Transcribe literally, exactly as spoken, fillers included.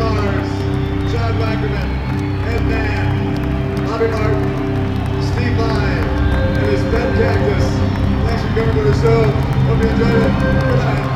Mars, John Wackerman, Ed Mann, Bobby Martin, Steve Vai, and his Ben Cactus. Thanks for coming to the show. Hope you enjoyed it. Good night.